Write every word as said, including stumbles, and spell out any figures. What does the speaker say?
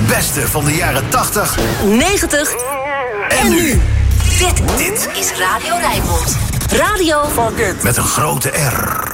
beste van de jaren tachtig, negentig en nu. Dit, Dit is Radio Rijnmond. Radio met een grote R.